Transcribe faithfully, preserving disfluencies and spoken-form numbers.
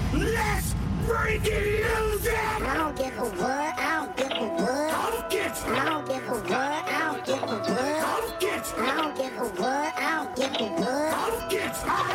Let's freaking lose it! I don't give a what, I don't give a what. Come get I don't give a what, I don't give a what. Come get I don't give a what, I don't give a what. Come get